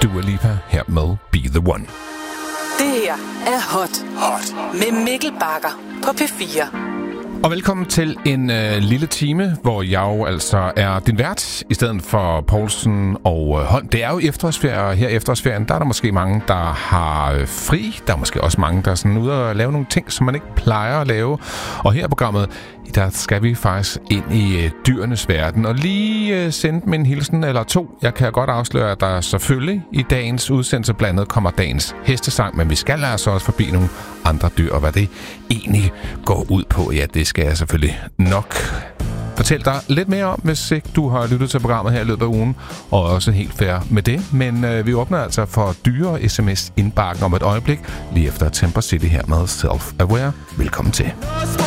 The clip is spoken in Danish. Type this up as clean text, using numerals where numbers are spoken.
Dua Lipa her med Be The One. Det her er Hot med Mikkel Bagger på P4. Og velkommen til en lille time, hvor jeg jo altså er din vært, i stedet for Poulsen og Holm. Det er jo efterårsferie, og her i efterårsferien, der er der måske mange, der har fri. Der er måske også mange, der er sådan ude og lave nogle ting, som man ikke plejer at lave. Og her i programmet, der skal vi faktisk ind i dyrenes verden og lige sende dem en hilsen eller to. Jeg kan godt afsløre, at der selvfølgelig i dagens udsendelse blandet kommer dagens hestesang, men vi skal altså også forbi nogle andre dyr, og hvad det egentlig går ud på. Ja, det skal jeg selvfølgelig nok fortælle dig lidt mere om, hvis ikke du har lyttet til programmet her i løbet af ugen, og også helt fair med det. Men vi åbner altså for dyre sms-indbakken om et øjeblik, lige efter Temper City her med Self-Aware. Velkommen til.